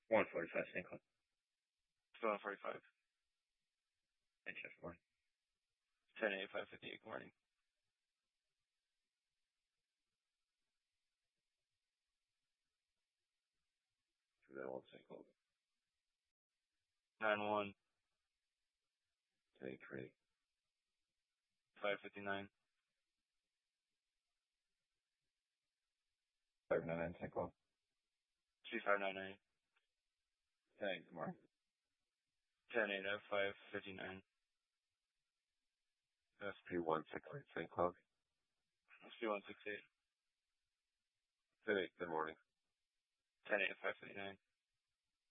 145 St. Cloud. Still 145. And check for morning. 10-8, 558, good morning. That one St. Cloud. 9-1. 10-3. 559. 599 St. Cloud. 2599. 10-8, good morning. 10-8 at 559. SP168 St. Cloud. SP168. 10-8, good morning. 10-8 at 559.